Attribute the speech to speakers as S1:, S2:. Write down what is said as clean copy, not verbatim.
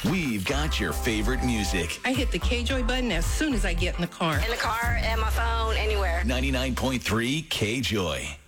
S1: We've got your favorite music.
S2: I hit the KJOY button as soon as I get in the car.
S3: In the car, at my phone, anywhere.
S1: 99.3 KJOY.